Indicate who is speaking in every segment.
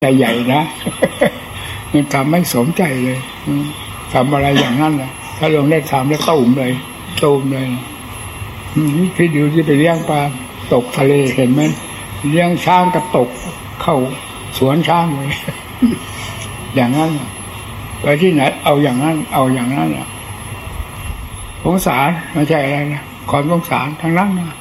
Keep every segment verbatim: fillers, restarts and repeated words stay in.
Speaker 1: ใหญ่ๆนะมันทำไม่สมใจเลยทำอะไรอย่างนั้นนะถ้าลงได้ทำแล้วตุ่มเลยตุ่มเลยที่ดูที่ไปเลี้ยงปลาตกทะเลเห็นไหมเลี้ยงช้างก็ตกเข้าสวนช้างเลยอย่างนั้นไปที่ไหนเอาอย่างนั้นเอาอย่างนั้นอ่ะสงสารไม่ใช่อะไรนะความสงสารทางนั้นนะ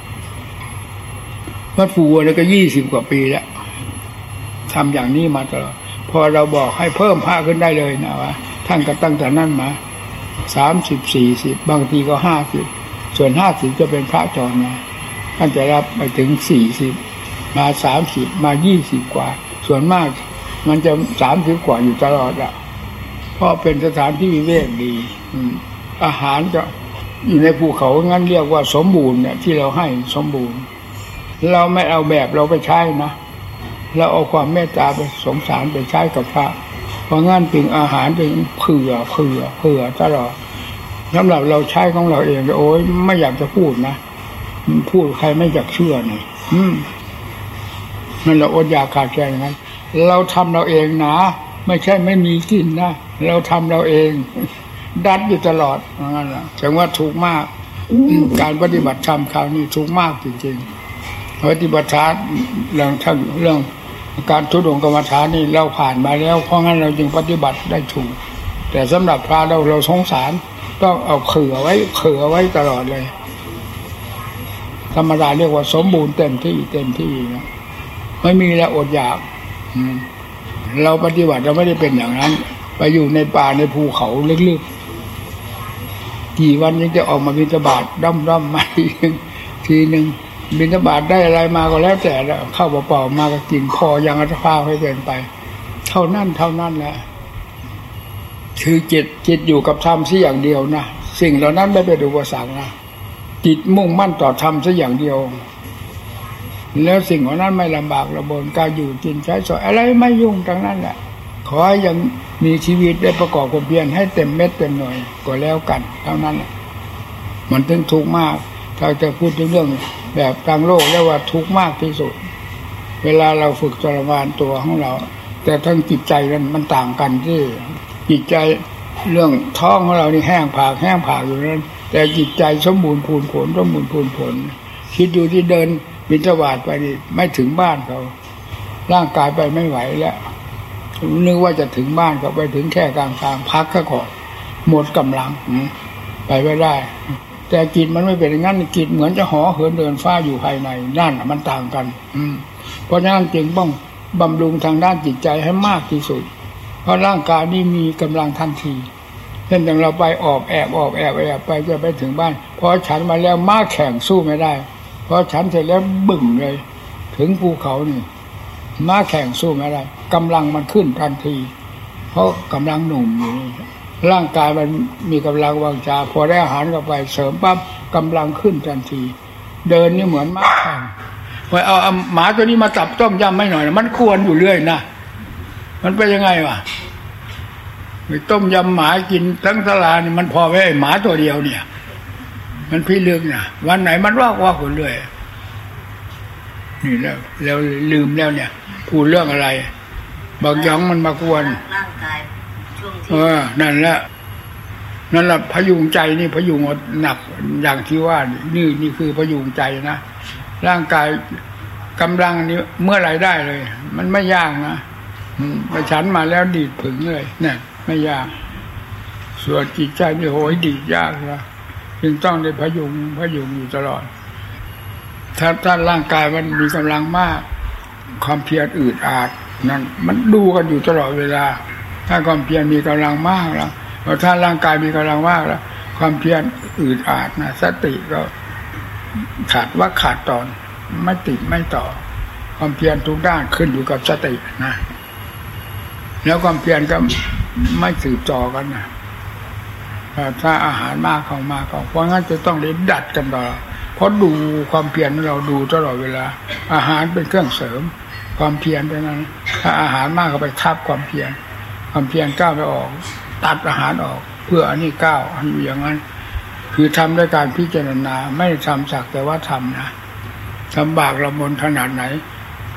Speaker 1: วัดปูแล้วก็ยี่สิบกว่าปีแล้วทำอย่างนี้มาตลอดพอเราบอกให้เพิ่มผ้าขึ้นได้เลยนะวะท่านก็ตั้งแต่นั้นมาสามสิบสี่สิบบางทีก็ห้าสิบส่วนห้าสิบจะเป็นพระจรมาท่านจะรับไปถึงสี่สิบมาสามสิบมายี่สิบกว่าส่วนมากมันจะสามสิบกว่าอยู่ตลอดอ่ะเพราะเป็นสถานที่วิเวกดีอาหารจะอยู่ในภูเขางั้นเรียกว่าสมบูรณ์เนี่ยที่เราให้สมบูรณ์เราไม่เอาแบบเราไปใช้นะเราเอาความเมตตาไปสงสารไปใช้กับพระเพราะงั้นถึงอาหารถึงเผื่อเผื่อเผื่อตลอดสำหรับเราใช้ของเราเองโอ้ยไม่อยากจะพูดนะพูดใครไม่อยากเชื่อหน่อยอืมมันเราอดอยากขาดแคลนงั้นเราทำเราเองนะไม่ใช่ไม่มีกินนะเราทำเราเองดัดอยู่ตลอดนั่นแหละถึงว่าถูกมากการปฏิบัติธรรมคราวนี้ถูกมากจริงๆปฏิบัติธรรมเรื่องทั้งเรื่องการทุดงกรรมฐานนี่เราผ่านมาแล้วเพราะงั้นเราจึงปฏิบัติได้ถูกแต่สำหรับพระเราเราสงสารต้องเอาเขื่อไว้เขื่อไว้ตลอดเลยธรรมดาเรียกว่าสมบูรณ์เต็มที่เต็มที่นะไม่มีแล้วอดอยากเราปฏิบัติเราไม่ได้เป็นอย่างนั้นไปอยู่ในป่าในภูเขาลึกๆกี่วันยังจะออกมาบิณฑบาตด้อมๆมาทีหนึ่งบิณฑบาตได้อะไรมาก็แล้วแต่เข้าเปล่าๆมาก็กินพอยังอัตภาพให้เป็นไปเท่านั้นเท่านั้นแหละคือจิตจิตอยู่กับธรรมซะอย่างเดียวนะสิ่งเหล่านั้นไม่เป็นอุปสรรคนะจิตมุ่งมั่นต่อธรรมซะอย่างเดียวแล้วสิ่งเหล่านั้นไม่ลำบากระบนการอยู่กินใช้สอยอะไรไม่ยุ่งทั้งนั้นแหละขอให้ยังมีชีวิตได้ประกอบความเพียรให้เต็มเม็ดเต็มหน่วยก็แล้วกันเท่านั้นมันถึงทุกข์มากถ้าจะพูดถึงเรื่องแบบทางโลกเรียกว่าทุกข์มากที่สุดเวลาเราฝึกทรมานตัวของเราแต่ทั้งจิตใจนั้นมันต่างกันที่จิตใจเรื่องท้องของเรานี่แห้งผากแห้งผากอยู่นั้นแต่จิตใจสมบูรณ์พูนผลสมบูรณ์พูนผลคิดอยู่ที่เดินบิณฑบาตไปนี่ไม่ถึงบ้านเขาร่างกายไปไม่ไหวแล้วนึกว่าจะถึงบ้านเขาไปถึงแค่กลางทางพักซะก่อนหมดกำลังไปไม่ได้แต่จิตมันไม่เป็นอย่างนั้นจิตเหมือนจะห่อเหินเดินฟ้าอยู่ภายในนั่นมันต่างกันเพราะฉะนั้นจึงต้องบำรุงทางด้านจิตใจให้มากที่สุดเพราะร่างกายนี่มีกำลังทันทีเช่นอย่างเราไปออกแอบออกแอบแอบไปจะไปถึงบ้านพอฉันมาแล้วม้าแข่งสู้ไม่ได้พอฉันเสร็จแล้วบึ่งเลยถึงภูเขานี่ม้าแข่งสู้ไม่ได้กำลังมันขึ้นทันทีเพราะกำลังหนุ่มอยู่ร่างกายมันมีกำลังวังชาพอได้อาหารเข้าไปเสริมปั๊บกำลังขึ้นทันทีเดินนี่เหมือนม้าแข่งไปเอาหมาตัวนี้มาจับต้มยำไม่หน่อยมันควรอยู่เรื่อยนะมันเป็นยังไงวะไปต้มยำหมากินทั้งตลาดนี่มันพอไว้ไอ้หมาตัวเดียวเนี่ยมันพี่เลือกนะวันไหนมันว่าว่าคนเรื่อยนี่แล้วแล้วลืมแล้วเนี่ยพูดเรื่องอะไรบางอย่างมันมากวนร่างกายช่วงที่เออนั่นแหละนั่นแหละพยุงใจนี่พยุงหนักอย่างที่ว่านี่นี่คือพยุงใจนะร่างกายกำลังนี้เมื่อไรได้เลยมันไม่ยากนะไปฉันมาแล้วดีดผึ่งเลยเนี่ยไม่ยากส่วนจิตใจนี่โหยดีดยากนะจึงต้องได้พยุงพยุงอยู่ตลอดถ้าถ้าร่างกายมันมีกำลังมากความเพียรอืดอาดนั่นมันดูกันอยู่ตลอดเวลาถ้าความเพียรมีกำลังมากแล้วถ้าร่างกายมีกำลังมากแล้วความเพียรอืดอาดนะสติก็ขาดว่าขาดตอนไม่ติดไม่ต่อความเพียรทุกด้านขึ้นอยู่กับสตินะแล้วความเพียรก็ไม่สืบต่อกันนะถ้าอาหารมากเข้ามาก็เพราะงั้นจะต้องเล่นดัดกันต่อเพราะดูความเพียรเราดูตลอดเวลาอาหารเป็นเครื่องเสริมความเพียรดังนั้นถ้าอาหารมากก็ไปทับความเพียรความเพียรก้าวไปออกตัดอาหารออกเพื่ออันนี้ก้าวอันนี้อย่างนั้นคือทำด้วยการพิจารณาไม่ทำสักแต่ว่าทำนะทำบากละมนขนาดไหน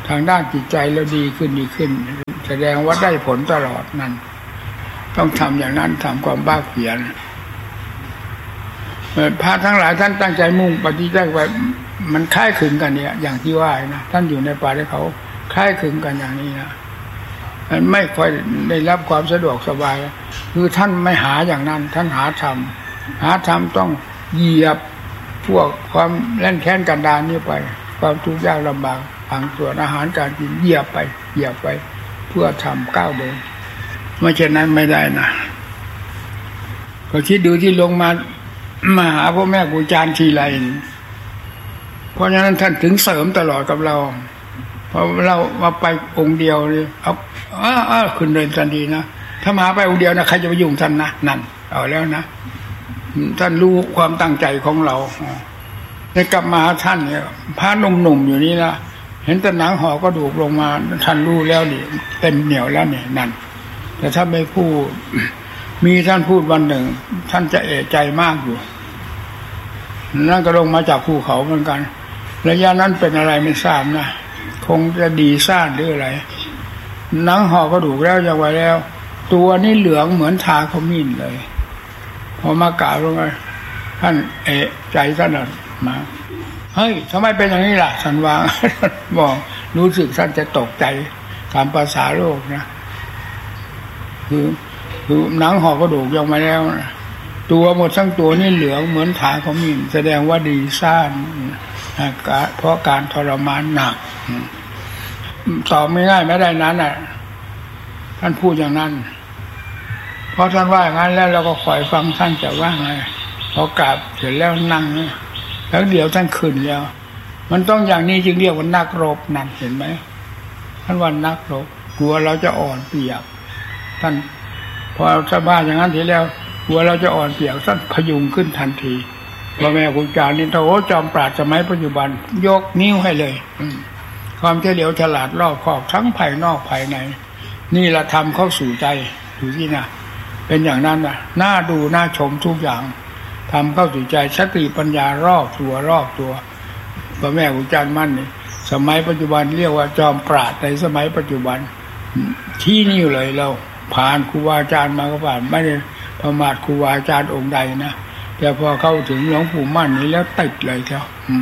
Speaker 1: ทางด้านจิตใจแล้วดีขึ้นดีขึ้นแสดงว่าได้ผลตลอดนั่นต้องทำอย่างนั้นทำความบ้าเขียนพระทั้งหลายท่านตั้งใจมุ่งปฏิบัติไว้มันคล้ายคลึงกันเนี่ยอย่างที่ว่านะท่านอยู่ในป่าที่เขาคล้ายคลึงกันอย่างนี้นะมันไม่ค่อยได้รับความสะดวกสบายคือท่านไม่หาอย่างนั้นท่านหาธรรมหาธรรมต้องเหยียบพวกความแล่นแค้นกันดารนี่ไปความทุกข์ยากลำบากทางส่วนอาหารการกินเหยียบไปเหยียบไปเพื่อทำก้าวเดินไม่เช่นนั้นไม่ได้นะก็คิดดูที่ลงมามาหาพ่อแม่ครูอาจารย์ทีไรเพราะฉะนั้นท่านถึงเสริมตลอดกับเราเพราะเรามาไปองค์เดียวเลยเอาอ้าอ้าขึ้นเดินทันทีนะถ้ามาไปองค์เดียวนะใครจะไปยุ่งท่านนะนั่นเอาแล้วนะท่านรู้ความตั้งใจของเราในกลับมาท่านเนี่ยพระหนุ่มๆอยู่นี่นะเห็นแต่หนังห่อก็ดูกลงมาท่านรู้แล้วนี่เต็มเหนียวแล้วเนี่ยนั่นแต่ถ้าไม่พูดมีท่านพูดวันหนึ่งท่านจะเอะใจมากอยู่นั่นก็ลงมาจากภูเขาเหมือนกันระยะนั้นเป็นอะไรไม่ทราบนะคงจะดีซ่านหรืออะไรหนังห่อก็ดูกแล้วยังไว้แล้วตัวนี้เหลืองเหมือนทาขมิ้นเลยพอมากล่าวลงไปท่านเอะใจท่านมาเฮ้ยทำไมเป็นอย่างนี้ล่ะท่านวางบอกรู้สึกท่านจะตกใจตามภาษาโลกนะคือคือหนังห่อกระดูกยังมาแล้วนะตัวหมดทั้งตัวนี่เหลืองเหมือนถาขมิ้นแสดงว่าดีซ่านเพราะการทรมานหนักตอบไม่ง่ายไม่ได้นั้นน่ะท่านพูดอย่างนั้นเพราะท่านว่าอย่างนั้นแล้วเราก็คอยฟังท่านจะว่าไงพอกราบเสร็จแล้วนั่งแล้วเดี๋ยวท่านขึ้นแล้วมันต้องอย่างนี้จึงเรียกว่านักรบนั่นเห็นไหมท่านว่านักรบกลัวเราจะอ่อนเปรียบท่านพอสบายอย่างนั้นทีแล้วกลัวเราจะอ่อนเปรียบท่านพยุงขึ้นทันทีพ่อแม่ครูอาจารย์นี่โอ้จอมปราชญ์สมัยปัจจุบันยกนิ้วให้เลยความเฉลียวฉลาดรอบคอบทั้งภายนอกภายในนี่ละทำเข้าสู่ใจดูที่นะเป็นอย่างนั้นนะน่าดูน่าชมทุกอย่างทำเข้าสู่ใจสติปัญญารอบตัวรอบตัวพ่อแม่ครูอาจารย์มั่นนี่สมัยปัจจุบันเรียกว่าจอมปราชญ์ในสมัยปัจจุบันที่นี่เลยเราผ่านครูบาอาจารย์มาก็ผ่านไม่ได้ประมาทครูบาอาจารย์องค์ใดนะแต่พอเข้าถึงหลวงปู่มั่นนี้แล้วติดเลยเจ้า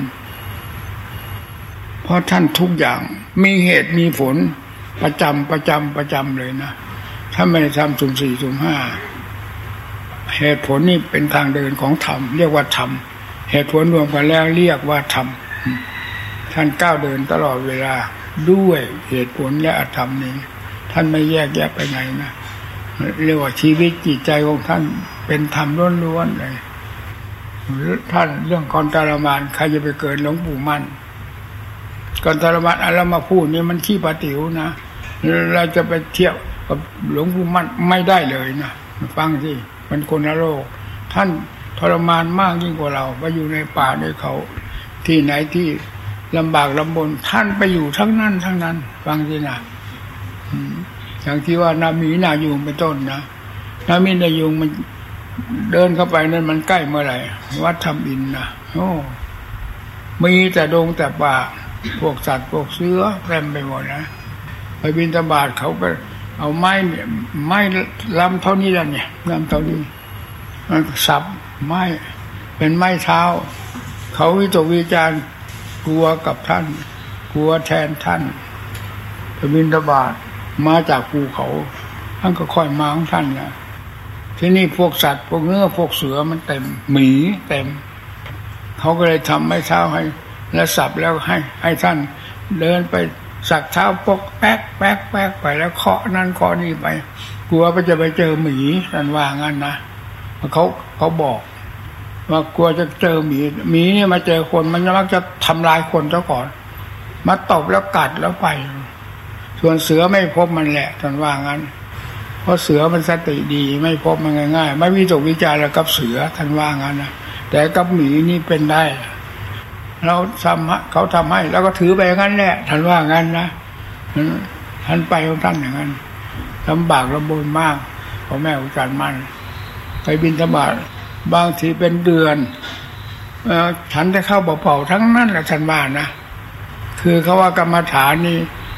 Speaker 1: เพราะท่านทุกอย่างมีเหตุมีผลประจำประจำประจำเลยนะถ้าไม่ทำสุ่มสี่สุ่มห้าเหตุผลนี่เป็นทางเดินของธรรมเรียกว่าธรรมเหตุผลรวมกันแล้วเรียกว่าธรรมท่านก้าวเดินตลอดเวลาด้วยเหตุผลและอธรรมนี้ท่านไม่แยกแยะไปไหนนะเรียกว่าชีวิตจิตใจของท่านเป็นธรรมล้วนๆเลยท่านเรื่องกรทรมานใครจะไปเกิดหลวงปู่มั่นกรทรมานอะไรมาพูดนี่มันขี้ปาติ๋วนะเราจะไปเทียบกับหลวงปู่มั่นไม่ได้เลยนะฟังสิมันคนละโลกท่านทรมานมากยิ่งกว่าเราไปอยู่ในป่าในเขาที่ไหนที่ลำบากลำบนท่านไปอยู่ทั้งนั้นทั้งนั้นฟังสินะอย่างที่ว่านามีนายุงเป็นต้นนะนามีนายุงมันเดินเข้าไปนั่นมันใกล้เมื่อไหร่วัดธรรมอินนะโอ้มีแต่ดงแต่ป่าพวกสัตว์พวกเสือเต็มไปหมดนะไปบิณฑบาตเขาก็เอาไม้เนี่ยไม้ลำเท่านี้แล้วเนี่ยลำเท่านี้มันสับไม้เป็นไม้เท้าเขาวิตกวิจารณ์กลัวกับท่านกลัวแทนท่านไปบิณฑบาตมาจากภูเขาท่านก็ค่อยมาของท่านนะที่นี่พวกสัตว์พวกเนื้อพวกเสือมันเต็มหมีเต็มเขาก็เลยทำไม้เท้าให้แล้วสับแล้วให้ให้ท่านเดินไปสักเท้าปกแป๊กแป๊กแป๊กไปแล้วเคาะนั่นเคาะนี่ไปกลัวไปจะไปเจอหมีท่านว่างั้นนะเขาเขาบอกว่ากลัวจะเจอหมีหมีเนี่ยมาเจอคนมันมักจะทำลายคนซะก่อนมาตบแล้วกัดแล้วไปส่วนเสือไม่พบมันแหละท่านว่างั้นเพราะเสือมันสติดีไม่พบมันง่ายๆไม่วิตกวิจารณ์กับเสือท่านว่างั้นนะแต่กับหมีนี่เป็นได้เราทำเขาทำให้แล้วก็ถือไปอย่างนั้นแหละท่านว่างั้นนะท่านไปของท่านอย่างนั้นลำบากลำบนมากพ่อแม่ครูอาจารย์มั่นไปบิณฑบาตบางทีเป็นเดือนฉันได้เข้าเป่าๆทั้งนั้นแหละท่านว่านะคือเขาว่ากรรมฐานนี่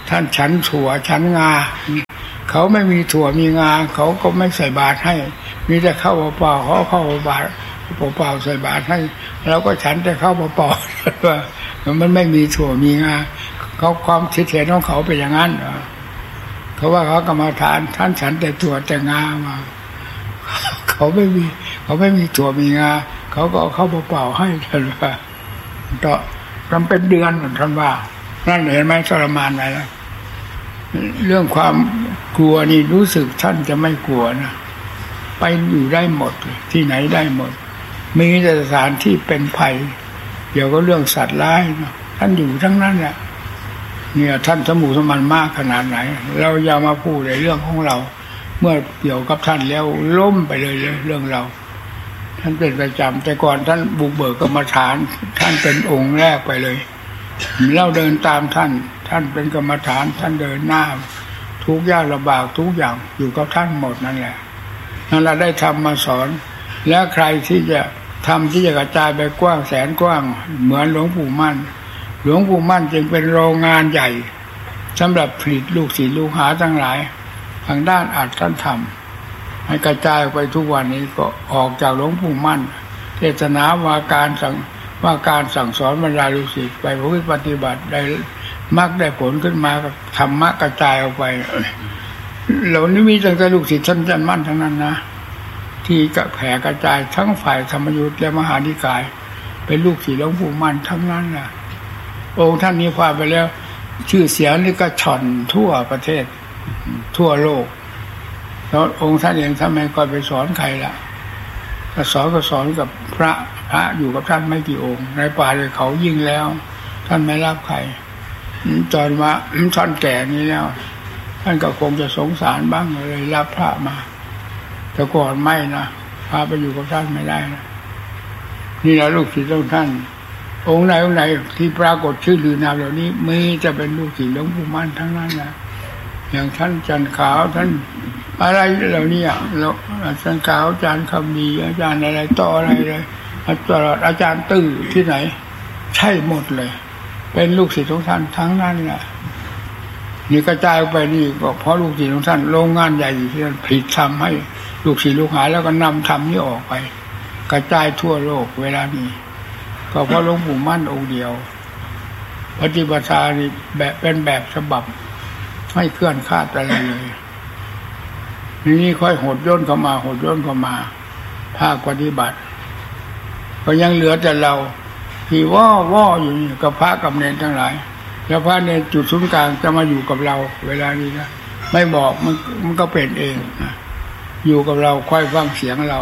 Speaker 1: ท่านฉันถั่วฉันงาเขาไม่มีถั่วมีงาเขาก็ไม่ใส่บาตรให้มีแต่ข้าวเปล่าเขาข้าวบาตรเปล่าใส่บาตรให้เราก็ฉันแต่ข้าวเปล่าว่ามันไม่มีถั่วมีงาเขาความคิดเห็นของเขาเป็นอย่างนั้นเขาว่าเขากรรมฐานท่านฉันแต่ถั่วแต่งามาเขาไม่มีเขาไม่มีถั่วมีงาเขาก็เอาข้าวเปล่าให้ท่านว่าต่อทำเป็นเดือนเหมือนท่านว่านั่นเห็นไหมทรมานอะไรแล้วเรื่องความกลัวนี่รู้สึกท่านจะไม่กลัวนะไปอยู่ได้หมดที่ไหนได้หมดมีแต่สถานที่เป็นภัยเดี๋ยวก็เรื่องสัตว์ร้ายนะท่านอยู่ทั้งนั้นแหละเนี่ยท่านสมุสมันมากขนาดไหนเราอย่ามาพูดในเรื่องของเราเมื่อเกี่ยวกับท่านแล้วล้มไปเลยเรื่องเราท่านเป็นประจำแต่ก่อนท่านบุกเบิกกรรมฐานท่านเป็นองค์แรกไปเลยเราเดินตามท่านท่านเป็นกรรมฐานท่านเดินหน้าทุกยากลำบากทุกอย่างอยู่กับท่านหมดนั่นแหละนั่นเราได้ทำมาสอนและใครที่จะทำที่จะกระจายไปกว้างแสนกว้างเหมือนหลวงปู่มั่นหลวงปู่มั่นจึงเป็นโรงงานใหญ่สำหรับผลิตลูกศิษย์ลูกหาทั้งหลายทางด้านอัดท่านทำให้กระจายไปทุกวันนี้ก็ออกจากหลวงปู่มั่นเทศนาว่าการสั่งว่าการสั่งสอนบรรดาลูกศิษย์ไปปฏิบัติได้มักได้ผลขึ้นมาธรรมะกระจายออกไปเหล่านี้มีตั้งแต่ลูกศิษย์ท่านจันมั่นทั้งนั้นนะที่กระแผ่กระจายทั้งฝ่ายธรรมยุทธ์และมหานิกายเป็นลูกศิษย์หลวงปู่มั่นทั้งนั้นนะองค์ท่านนี้พาไปแล้วชื่อเสียงนี่ก็ช่อนทั่วประเทศทั่วโลกแล้วองค์ท่านเองทำไมก็ไปสอนใครล่ะก็สอนก็สอนกับพระพระอยู่กับท่านไม่กี่องค์ในป่าเลยเขายิ่งแล้วท่านไม่รับใครจนมาท่านแก่นี้แล้วท่านก็คงจะสงสารบ้างเลยรับพระมาแต่ก่อนไม่นะพาไปอยู่กับท่านไม่ได้นะนี่แหละลูกศิษย์ของท่านองค์ไหนองค์ไหนที่ปรากฏชื่อหรือนามเหล่านี้มีจะเป็นลูกศิษย์หลวงปู่มั่นทั้งนั้นนะอย่างท่านจันขาวท่านอะไรเหล่านี้อ่ะแล้วอาจารย์ขาวอาจารย์คำดีอาจารย์อะไรต่ออะไรเลยตลอดอาจารย์ตื้อที่ไหนใช่หมดเลยเป็นลูกศิษย์ของท่านทั้งนั้นแหละนี่กระจายไปนี่ก็เพราะลูกศิษย์ของท่านโรงงานใหญ่ที่ท่านผลิตทำให้ลูกศิษย์ลูกหาแล้วก็นำทำนี้ออกไปกระจายทั่วโลกเวลานี้ก็เพราะหลวงปู่มั่นองค์เดียวปฏิบัตินี่แบบเป็นแบบฉบับไม่เคลื่อนคลาดอะไรเลยนี่ค่อยหดย่นเข้ามาหดย่นเข้ามาภาคปฏิบัติก็ยังเหลือแต่เราที่ว่าว่าอยู่กับพระกับเนรทั้งหลายแล้วพระเนรจุดศูนย์กลางจะมาอยู่กับเราเวลานี้นะไม่บอกมันมันก็เป็นเองนะอยู่กับเราค่อยฟังเสียงเรา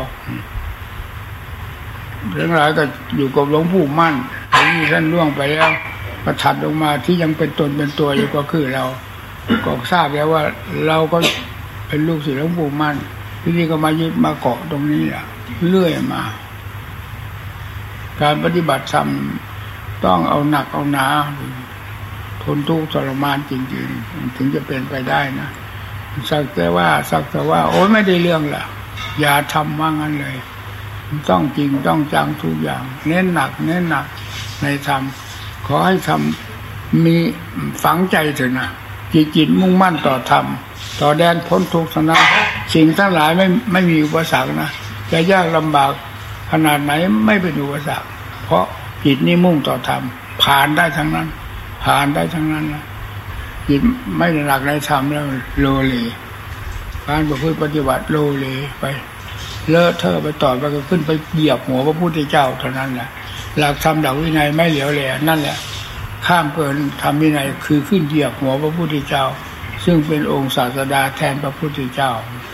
Speaker 1: ทั้งหลายก็อยู่กับหลวงปู่มั่นที่ท่านล่วงไปแล้วประทัดลงมาที่ยังเป็นตนเป็นตัวอยู่ก็คือเราก็ทราบแล้วว่าเราก็เป็นลูกศิษย์หลวงปู่มั่นที่นี่ก็มายึดมาเกาะตรงนี้แหละเรื่อยมาการปฏิบัติธรรมต้องเอาหนักเอาหนาทนทุกข์ทรมานจริงๆถึงจะเป็นไปได้นะสักแต่ว่าสักแต่ว่าโอ้ไม่ได้เรื่องล่ะอย่าทำว่างั้นเลยต้องจริงต้องจังทุกอย่างเน้นหนักเน้นหนักในธรรมขอให้ทำมีฝังใจเถอะนะจิตจิตมุ่งมั่นต่อธรรมต่อแดนพ้นทุกข์เท่านั้นสิ่งทั้งหลายไม่ไม่มีอุปสรรคนะจะยากลำบากขนาดไหนไม่เป็นอุปสรรคเพราะจิตนี่มุ่งต่อธรรมผ่านได้ทั้งนั้นผ่านได้ทั้งนั้นนะจิตไม่หลักในธรรมแล้วโลเลการประพฤติปฏิบัติโลเลไปเลอะเทอะไปต่อไปก็ขึ้นไปเหยียบหัวพระพุทธเจ้าเท่านั้นแหละหลักธรรมหลักวินัยไม่เหลียวแลนั่นแหละข้ามเกินธรรมวินัยคือขึ้นเหยียบหัวพระพุทธเจ้าซึ่งเป็นองค์ศาสดาแทนพระพุทธเจ้า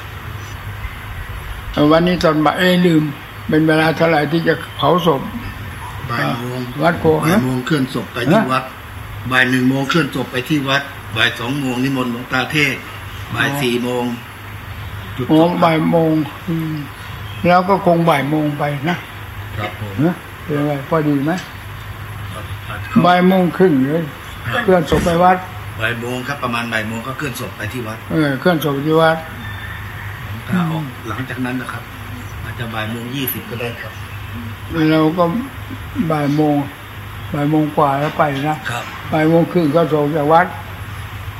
Speaker 1: วันนี้ตอนบ่ายเอ้ลืมเป็นเวลาเท่าไหร่ที่จะเผาศพ
Speaker 2: บ่ายโมง
Speaker 1: วัดโพ
Speaker 2: บ่ายโมงเคลื่อนศพไปที่วัดบ่ายหนึ่งโมงเคลื่อนศพไปที่วัดบ่ายสองโมงนิมนต์หลวงตาเทศบ่ายสี่โมง
Speaker 1: โอ้บ่ายโมงแล้วก็คงบ่ายโมงไปนะครับผมเป็นไงพอดีไหมบ่ายโมงครึ่งเลยเคลื่อนศพไปวัด
Speaker 2: บ่ายโมงครับประมาณบ่ายโมงก็เคลื่อนศพไปที่วัด
Speaker 1: เออเคลื่อนศพที่วัด
Speaker 2: ตาออกหลังจากนั้นนะครับอาจจะบ่ายโมงยี่สิบก็ได้ครับ
Speaker 1: เราก็บ่ายโมงบ่ายโมงกว่าแล้วไปนะครับบ่ายโมงครึ่งก็ส่งจากวัด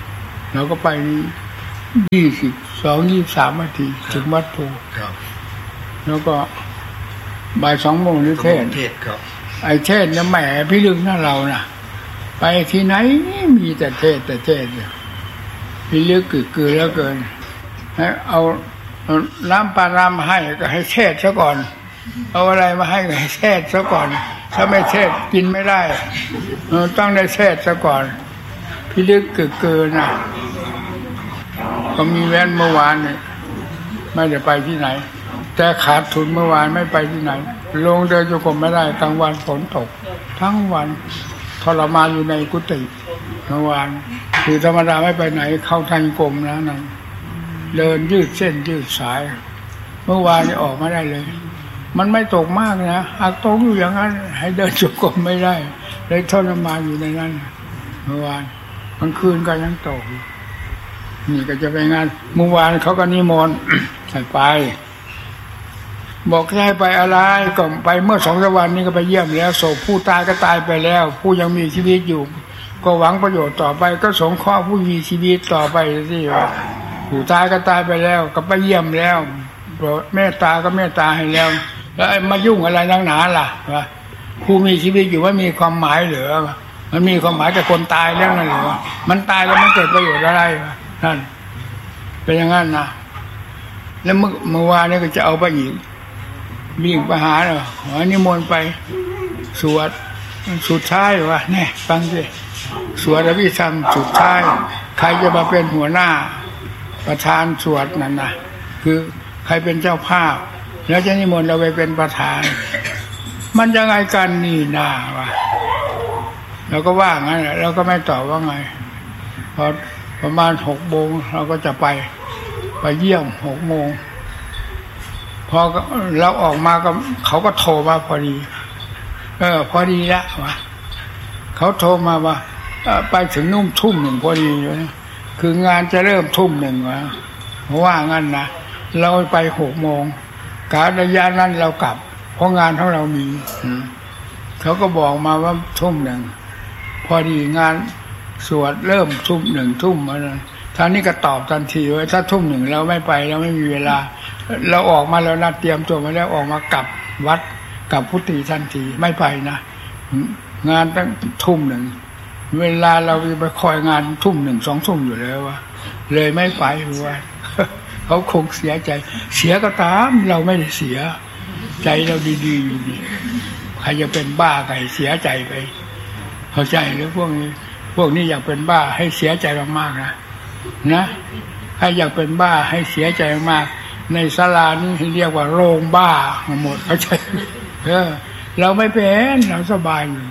Speaker 1: เราก็ไปยี่สิบสองยี่สามนาทีถึงวัดโพแล้วก็บ่ายสองโมงนิเทศไอ้เทศเนี่ยแหมพี่ลึกนั่นเราน่ะไปที่ไหนมีแต่เทศแต่เทศพี่ลึกกึกกือแล้วเกินให้เอาน้ำปลาน้ำมาให้ก็ให้เทศซะก่อนเอาอะไรมาให้ก็ให้เทศซะก่อนถ้าไม่เทศกินไม่ได้ต้องได้เทศซะก่อนพี่ลึกกึกกือน่ะก็มีแว้นเมื่อวานเนี่ยไม่ได้ไปที่ไหนแต่ขาดทุนเมื่อวานไม่ไปที่ไหนลงเดินจงกรมไม่ได้กลางวันฝนตกทั้งวันทรมานอยู่ในกุฏิเมื่อวานคือธรรมดาไม่ไปไหนเข้าทางกรมนะนั่นเดินยืดเส้นยืดสายเมื่อวานนี่ออกไม่ได้เลยมันไม่ตกมากนะหากตกอยู่อย่างนั้นให้เดินจงกรมไม่ได้เลยทรมานอยู่ในนั้นเมื่อวานกลางคืนก็ยังตกนี่ก็จะไปงานเมื่อวานเขาก็นิมนต์ให้ไปบอกให้ไปอะไรก็ไปเมื่อสองสามวันนี้ก็ไปเยี่ยมแล้วศพผู้ตายก็ตายไปแล้วผู้ยังมีชีวิตอยู่ก็หวังประโยชน์ต่อไปก็สงเคราะห์ผู้มีชีวิตต่อไปสิว่าผู้ตายก็ตายไปแล้วก็ไปเยี่ยมแล้วเมตตาก็เมตตาให้แล้วแล้วมายุ่งอะไรนักหนาล่ะวะผู้มีชีวิตอยู่ว่ามีความหมายเหรือมันมีความหมายกับคนตายแล้วนั่นเหรอมันตายแล้วมันเกิดประโยชน์อะไรนั่นเป็นอย่างนั้นนะแล้วเมื่อเมื่อวานนี้ก็จะเอาไปอีกวิ่งไปหาเนาะขอนิมนต์ไปสวดสุดท้ายวะเนี่ยฟังสิสวดอภิธรรมสุดท้ายใครจะมาเป็นหัวหน้าประธานสวดนั่นนะคือใครเป็นเจ้าภาพแล้วจะนิมนต์เราไปเป็นประธานมันยังไงกันนี่นาวะเราก็ว่างั้นเราก็ไม่ตอบว่าไงพอประมาณหกโมงเราก็จะไปไปเยี่ยมหกโมงพอเราออกมาก็เขาก็โทรมาพอดีเออพอดีแล้ววะเขาโทรมาว่าไปถึงนุ่มทุ่มหนึ่งพอดีเลยคืองานจะเริ่มทุ่มหนึ่งวะเพราะว่างั้นนะเราไปหกโมงการะยะนั้นเรากลับเพราะงานของเรามีเขาก็บอกมาว่าทุ่มหนึ่งพอดีงานสวดเริ่มทุ่มหนึ่งทุ่มมาเลยท่านนี้ก็ตอบทันทีว่าถ้าทุ่มหนึ่งเราไม่ไปเราไม่มีเวลาเราออกมาแล้วนัดเตรียมตัวมาแล้วออกมากลับวัดกลับพุทธิทันทีไม่ไปนะงานตั้งทุ่มหนึ่งเวลาเราไปคอยงานทุ่มหนึ่งสองทุ่มอยู่แล้ววะเลยไม่ไปว่าเขาคงเสียใจเสียก็ตามเราไม่ได้เสียใจเราดีๆอยู่ดีใครจะเป็นบ้าใครเสียใจไปเข้าใจหรือพวกนี้พวกนี้อยากเป็นบ้าให้เสียใจมากๆนะนะใครอยากเป็นบ้าให้เสียใจมากในศาลานี้เรียกว่าโรงบ้าหมดเข้าใจเออเราไม่เป็นเราสบายอยู่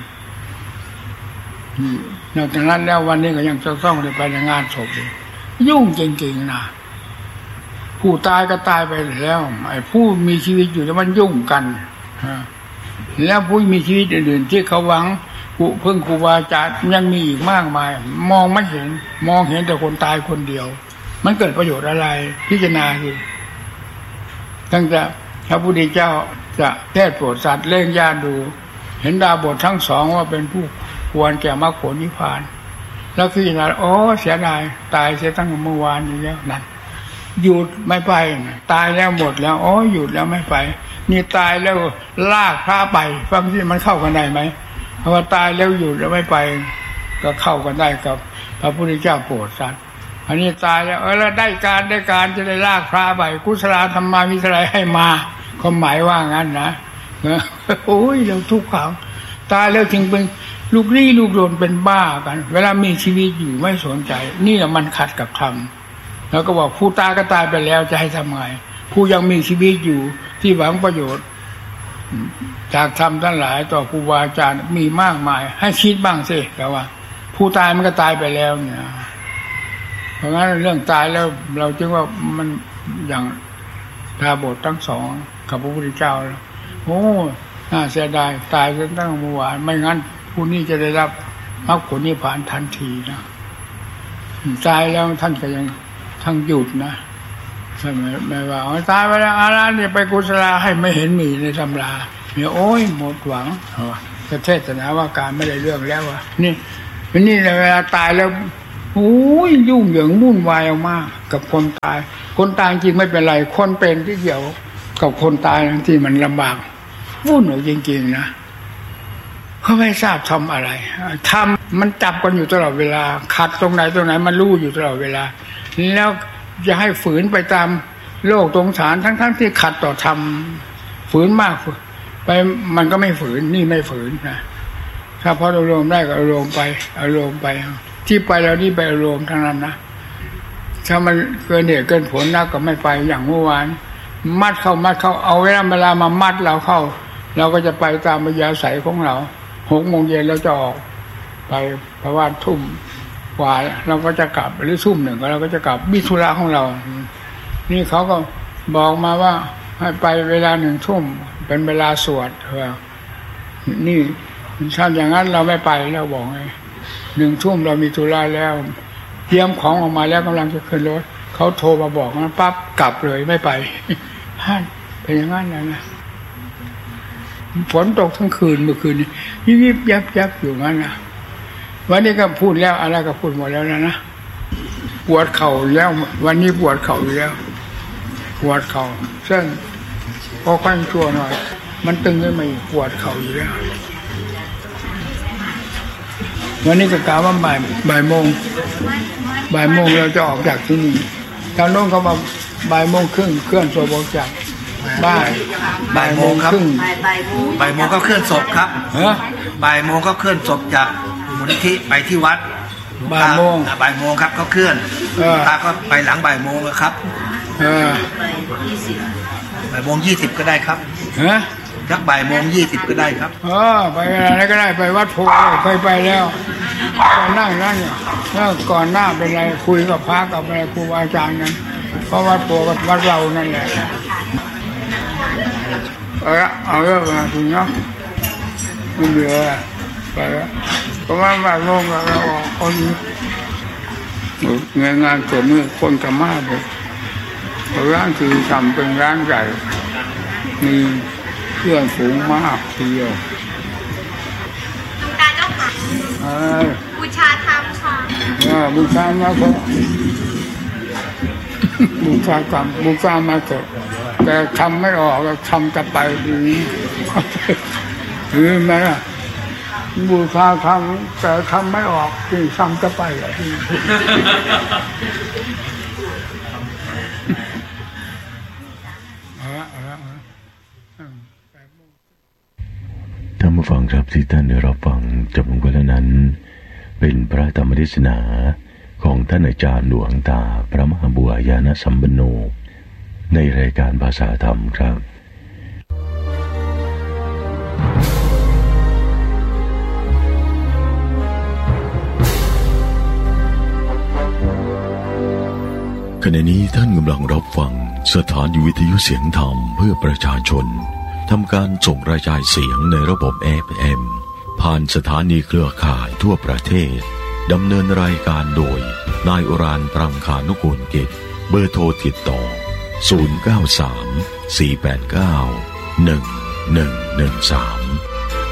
Speaker 1: นอกจากนั้นแล้ววันนี้ก็ยังจะต้องไปในงานศพยุ่งจริงๆนะผู้ตายก็ตายไปแล้วไอ้ผู้มีชีวิตอยู่แล้วมันยุ่งกันแล้วผู้มีชีวิตอื่นๆที่เขาหวังผู้พึ่งครูบาอาจารย์ยังมีอีกมากมายมองไม่เห็นมองเห็นแต่คนตายคนเดียวมันเกิดประโยชน์อะไรพิจารณาสิตั้งแต่พระพุทธเจ้าจะเทศโปรดสัตว์เล่งญาติดูเห็นดาบททั้งสองว่าเป็นผู้ควรแก่มรรคผลนิพพานแล้วพิจารณาโอ้เสียดายตายเสียตั้งเมื่อวานนี้แล้วนั่นหยุดไม่ไปตายแล้วหมดแล้วโอ้หยุดแล้วไม่ไปนี่ตายแล้วลากพระไปฟังที่มันเข้ากันได้ไหมเพราะว่าตายแล้วหยุดแล้วไม่ไปก็เข้ากันได้กับพระพุทธเจ้าโปรดสัตว์อันนี้ตายแล้วเออแล้วได้การได้การจะได้ลากพระไปกุศลธรรมามิตรอะไรให้มาความหมายว่างั้นนะโอ้ยเราทุกข์ขังตายแล้วจึงเป็นลูกรี่ลูกโดนเป็นบ้ากันเวลามีชีวิตอยู่ไม่สนใจนี่แหละมันขัดกับธรรมแล้วก็บอกผู้ตายก็ตายไปแล้วจะให้ทำไงผู้ยังมีชีวิตอยู่ที่หวังประโยชน์จากธรรมทั้งหลายต่อครูบาอาจารย์มีมากมายให้คิดบ้างสิแต่ว่าผู้ตายมันก็ตายไปแล้วเนี่ยเพราะงั้นเรื่องตายแล้วเราจึงว่ามันอย่างดาบททั้งสองกับพระพุทธเจ้าแล้วโอ้น่าเสียดายตายตั้งเมื่อวานไม่งั้นผู้นี้จะได้รับมรรคผลนิพพานทันทีนะตายแล้วท่านก็ยังทั้งหยุดนะใช่ไหมไม่ว่าตายไปแล้วอาราเนี่ยไปกุศลาให้ไม่เห็นมีในตำราเนี่ยโอ้ยหมดหวังจะเทศนาว่าการไม่ได้เรื่องแล้ววะนี่วันนี้เวลาตายแล้วโโอ้ยยุ่งเหยิงวุ่นวายมากกับคนตายคนตายจริงไม่เป็นไรคนเป็นที่เกี่ยวกับคนตายที่มันลำบากวุ่นอยู่จริงๆนะเขาไม่ทราบทำอะไรทำมันจับกันอยู่ตลอดเวลาขัดตรงไหนตรงไหนมันรู้อยู่ตลอดเวลาแล้วจะให้ฝืนไปตามโลกตรงฐานทั้งๆที่ขัดต่อธรรมฝืนมากไปมันก็ไม่ฝืนนี่ไม่ฝืนนะถ้าพออารมณ์ได้ก็อารมณ์ไปอารมณ์ไปที่ไปแล้วนี่ไปอารมณ์ทั้งนั้นนะถ้ามันเกินเหตุเกินผลนักก็ไม่ไปอย่างเมื่อวานมัดเข้ามัดเข้าเอาเวลาเวลามามัดเราเข้าเราก็จะไปตามปัญญาใสของเราหกโมงเย็นเราจะออกไปเพราะว่าทุ่มกว่าเราก็จะกลับหรือทุ่มหนึ่งเราก็จะกลับมิถุระของเรานี่เขาก็บอกมาว่าให้ไปเวลาหนึ่งทุ่มเป็นเวลาสวดเออนี่ถ้าอย่างนั้นเราไม่ไปเราบอกไงหนึ่งทุ่มเรามีธุระแล้วเตรียมของออกมาแล้วกำลังจะขึ้นรถเขาโทรมาบอกนะปั๊บกลับเลยไม่ไปฮั่นเป็นอย่างนั้นนะนะฝนตกทั้งคืนเมื่อคืนนี้ยิบยับยับอยู่งั้นนะวันนี้ก็พูดแล้วอะไรก็พูดหมดแล้วนะนะปวดเข่าแล้ววันนี้ปวดเข่าอยู่แล้วปวดเข่าซึ่งพอค่อยชั่วหน่อยมันตึงขึ้นมาอีกปวดเข่าอยู่แล้ววันนี้ก็กล่าวว่าบ่ายบ่ายโมงบ่ายโมงเราจะออกจากที่นี่ทางโน้นเขาบอกบ่ายโมงครึ่งเคลื่อนศพออกจากบ้าน
Speaker 2: บ่ายโมงครับบ่ายโมงก็เคลื่อนศพครับบ่ายโมงก็เคลื่อนศพจากมูลนิธิไปที่วัด
Speaker 1: บ่ายโมง
Speaker 2: บ่ายโมงครับเขาเคลื่อนตาก็ไปหลังบ่ายโมงครับบ่ายโมงยี่สิบก็ได้ครับ
Speaker 1: ฮะ
Speaker 2: สักบ่ายโมงยี่สิบก็ได้ครับ
Speaker 1: เออไปอะไรก็ได้ไปวัดโพเคยไปแล้วก่อนนั่งนั่งเนี่ยก่อนหน้าเป็นไรคุยกับพระกับอะไรครูอาจารย์กันเพราะวัดโพกับวัดเรานั่นแหละเอาละเอาเรื่องมาถึงเนาะไม่เหลือไปแล้วเพราะว่าบ่ายโมงเราออกคนงานงานตัวมือคนกระมาเลยร้านคือทำเป็นร้านใหญ่มีเพื่อนฝูงมากทีเดียว
Speaker 3: หลวงตาเจ้าค่ะบูชาธรรมค่ะ
Speaker 1: บูชามาเถอะบูชาธรรมบูชามาเถอะแต่ทำไม่ออกเราทำจะไปดีหรือไหมล่ะบูชาธรรมแต่ทำไม่ออกที่ทำจะไปอ่ะ
Speaker 4: ท่านผู้ฟังครับที่ท่านได้รับฟังจบลงไปแล้วนั้นเป็นพระธรรมเทศนาของท่านอาจารย์หลวงตาพระมหาบัวยานสัมปันโนในรายการภาษาธรรมครับขณะนี้ท่านกำลังรับฟังสถานีวิทยุเสียงธรรมเพื่อประชาชนทำการส่งกระจายเสียงในระบบ เอฟ เอ็ม ผ่านสถานีเครือข่ายทั่วประเทศดำเนินรายการโดยนายอุรานปรังคานุกูลกิจเบอร์โทรติดต่อศูนย์ เก้า สาม สี่ แปด เก้า หนึ่ง หนึ่ง หนึ่ง สาม